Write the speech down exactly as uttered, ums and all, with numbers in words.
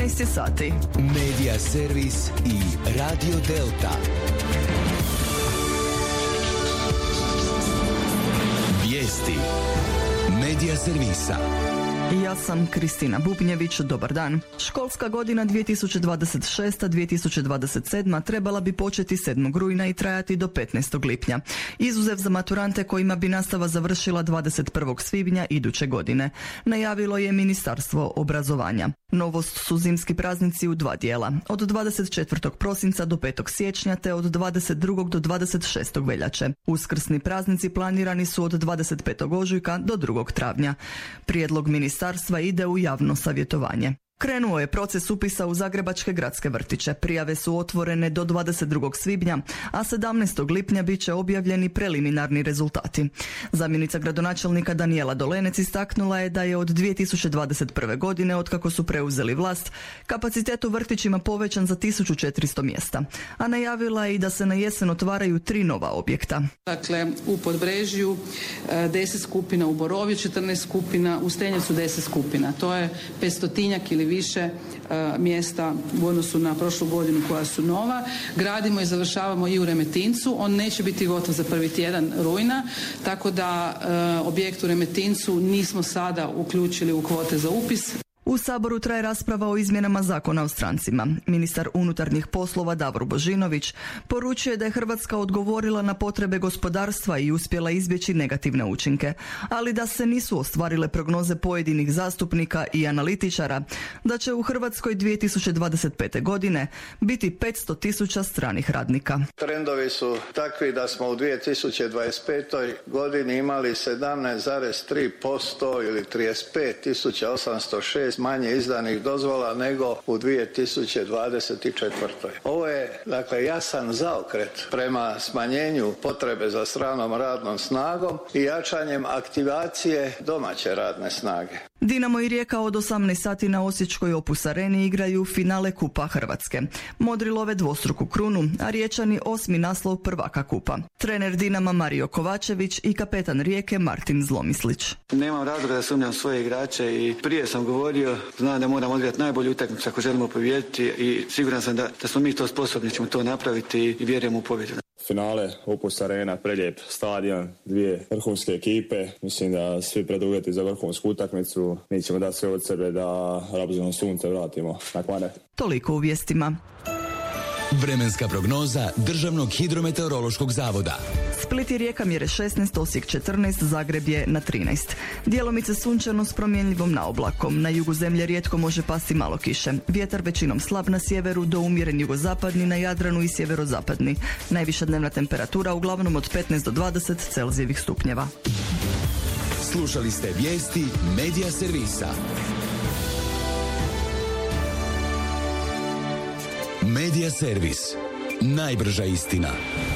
četrnaest je sati. Medija servis i Radio Delta. Vijesti Medija servisa. Ja sam Kristina Bubnjević, dobar dan. Školska godina dvije tisuće dvadeset šesta dvije tisuće dvadeset sedma trebala bi početi sedmog rujna i trajati do petnaestog lipnja. Izuzev za maturante kojima bi nastava završila dvadeset prvog svibnja iduće godine, najavilo je Ministarstvo obrazovanja. Novost su zimski praznici u dva dijela, od dvadeset četvrtog prosinca do petog siječnja te od dvadeset drugog do dvadeset šestog veljače. Uskrsni praznici planirani su od dvadeset petog ožujka do drugog travnja. Prijedlog ministarstva ide u javno savjetovanje. Krenuo je proces upisa u zagrebačke gradske vrtiće. Prijave su otvorene do dvadeset drugog svibnja, a sedamnaestog lipnja bit će objavljeni preliminarni rezultati. Zamjenica gradonačelnika Danijela Dolenec istaknula je da je od dvije tisuće dvadeset prve. godine, otkako su preuzeli vlast, kapacitet u vrtićima povećan za tisuću četiristo mjesta, a najavila je i da se na jesen otvaraju tri nova objekta. Dakle, u Podbrežju deset skupina, u Borovju četrnaest skupina, u Stenjevcu deset skupina. To je petstotinjak ili više uh, mjesta u odnosu na prošlu godinu koja su nova. Gradimo i završavamo i u Remetincu. On neće biti gotov za prvi tjedan rujna, tako da uh, objekt u Remetincu nismo sada uključili u kvote za upis. U Saboru traje rasprava o izmjenama zakona o strancima. Ministar unutarnjih poslova Davor Božinović poručuje da je Hrvatska odgovorila na potrebe gospodarstva i uspjela izbjeći negativne učinke, ali da se nisu ostvarile prognoze pojedinih zastupnika i analitičara da će u Hrvatskoj dvije tisuće dvadeset pete. godine biti petsto tisuća stranih radnika. Trendovi su takvi da smo u dvije tisuće dvadeset petoj. godini imali sedamnaest zarez tri posto ili trideset pet tisuća osamsto šest manje izdanih dozvola nego u dvije tisuće dvadeset četvrtoj. Ovo je dakle jasan zaokret prema smanjenju potrebe za stranom radnom snagom i jačanjem aktivacije domaće radne snage. Dinamo i Rijeka od osamnaest sati na Osječkoj Opus Areni igraju finale Kupa Hrvatske. Modri love dvostruku krunu, a Riječani osmi naslov prvaka kupa. Trener Dinama Mario Kovačević i kapetan Rijeke Martin Zlomislić. Nemam razloga da sumnjam svoje igrače i prije sam govorio, znam da moramo odigrati najbolju utakmicu ako želimo pobijediti i siguran sam da, da smo mi to sposobni, ćemo to napraviti i vjerujem u pobjedu. Finale Opus Arena, prelijep stadion, dvije vrhunske ekipe. Mislim da svi preduvjeti za vrhunsku utakmicu. Mi ćemo dati sve od sebe da Rabzino sunce vratimo na kvane. Toliko u vijestima. Vremenska prognoza Državnog hidrometeorološkog zavoda. Split i Rijeka mjere šesnaest, Osijek četrnaest, Zagreb je na trinaest. Djelomice sunčano s promjenljivom naoblakom. Na jugu zemlje rijetko može pasti malo kiše. Vjetar većinom slab na sjeveru do umjeren jugozapadni, na Jadranu i sjeverozapadni. Najviša dnevna temperatura uglavnom od petnaest do dvadeset Celzijevih stupnjeva. Slušali ste vijesti Medija servisa. Medija servis. Najbrža istina.